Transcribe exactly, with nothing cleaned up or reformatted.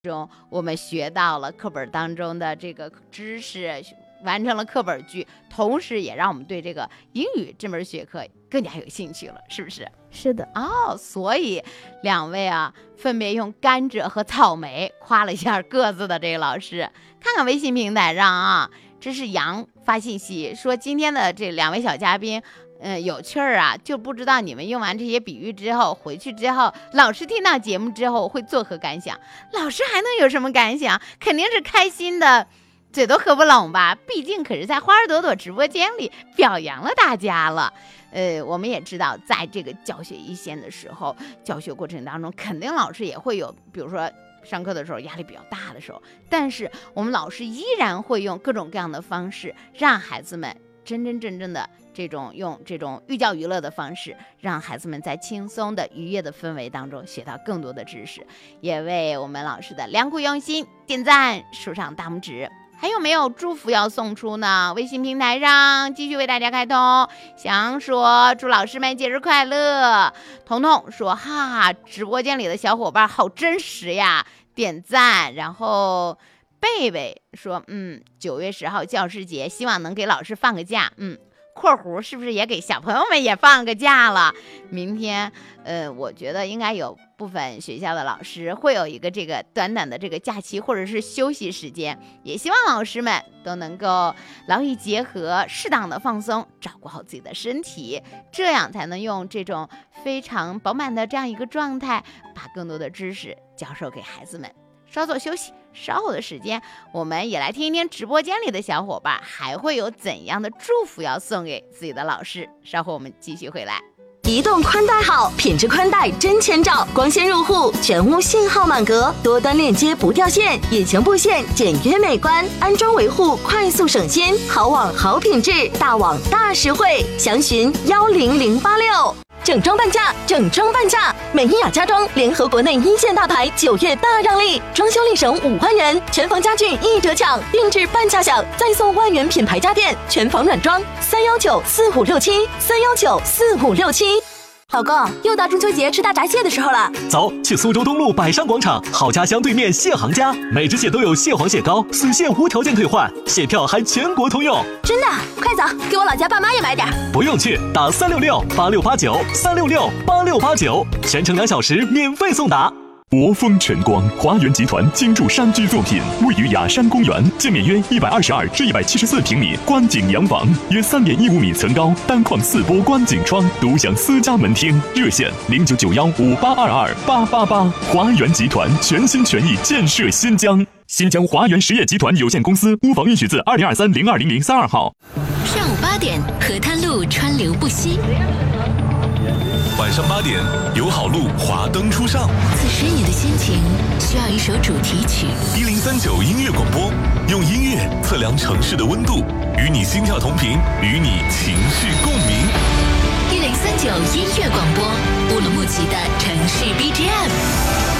中我们学到了课本当中的这个知识，完成了课本句，同时也让我们对这个英语这门学科更加有兴趣了，是不是？ 是的。 哦，所以两位啊，分别用甘蔗和草莓夸了一下各自的这个老师。看看微信平台上啊，这是杨发信息说，今天的这两位小嘉宾嗯，有趣儿啊，就不知道你们用完这些比喻之后，回去之后，老师听到节目之后会作何感想？老师还能有什么感想？肯定是开心的，嘴都合不拢吧？毕竟可是在花儿朵朵直播间里表扬了大家了。呃，我们也知道，在这个教学一线的时候，教学过程当中，肯定老师也会有，比如说上课的时候压力比较大的时候，但是我们老师依然会用各种各样的方式，让孩子们真真正正的这种用这种寓教于乐的方式，让孩子们在轻松的愉悦的氛围当中学到更多的知识，也为我们老师的良苦用心点赞，竖上大拇指。还有没有祝福要送出呢？微信平台上继续为大家开通。翔说祝老师们节日快乐。彤彤说哈，直播间里的小伙伴好真实呀，点赞。然后贝贝说嗯，九月十号教师节，希望能给老师放个假。嗯，括弧是不是也给小朋友们也放个假了？明天呃，我觉得应该有部分学校的老师会有一个这个短短的这个假期或者是休息时间，也希望老师们都能够劳逸结合，适当的放松，照顾好自己的身体，这样才能用这种非常饱满的这样一个状态，把更多的知识教授给孩子们。稍作休息，稍后的时间我们也来听一听直播间里的小伙伴还会有怎样的祝福要送给自己的老师。稍后我们继续回来。 移动宽带好，品质宽带真千兆，光纤入户，全屋信号满格，多端链接不掉线，隐形布线简约美观，安装维护快速省心，好网好品质，大网大实惠，详询幺零零八六。整装半价，整装半价！美伊雅家装联合国内一线大牌，九月大让利，装修立省五万元，全房家具一折抢，定制半价享，再送万元品牌家电，全房软装，三幺九四五六七，三幺九四五六七。 老公，又到中秋节吃大闸蟹的时候了， 走，去苏州东路百商广场好家乡对面蟹行家，每只蟹都有蟹黄蟹膏，死蟹无条件退换，蟹票还全国通用。 真的？快走，给我老家爸妈也买点。 不用去，打三六六八六八九，三六六八六八九，全程两小时免费送达。国风晨光华园集团精筑山居作品，位于雅山公园，建面约一百二十二至一百七十四平米观景洋房，约三点一五米层高，单框四波观景窗，独享私家门厅。热线零九九幺五八二二八八八。华园集团全心全意建设新疆。新疆华源实业集团有限公司，屋房允许字二零二三零二零零三二号。 上午八点，河滩路川流不息。 晚上八点，友好路华灯初上。 此时你的心情需要一首主题曲。 一零三九音乐广播，用音乐测量城市的温度，与你心跳同频，与你情绪共鸣。 一零三九音乐广播，乌鲁木齐的城市 B G M。